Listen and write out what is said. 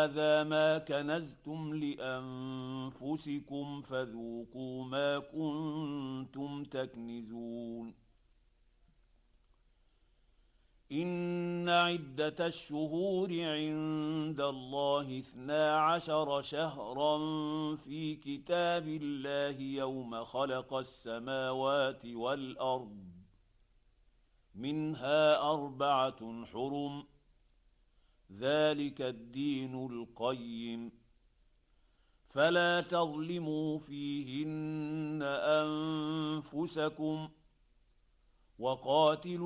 هذا ما كنزتم لأنفسكم فذوقوا ما كنتم تكنزون إن عدة الشهور عند الله 12 شهرا في كتاب الله يوم خلق السماوات والأرض منها 4 حرم ذلك الدين القيم فلا تظلموا فيهن أنفسكم وقاتلوا